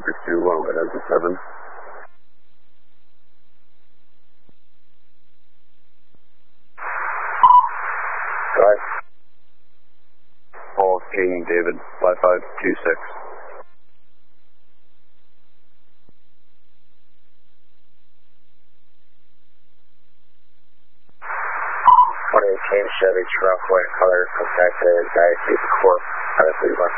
562, Longwood, engine 7. Go ahead. Paul King, David, 5526. Chevy Trunk, white color, contacted Diocese Corp. Please 1.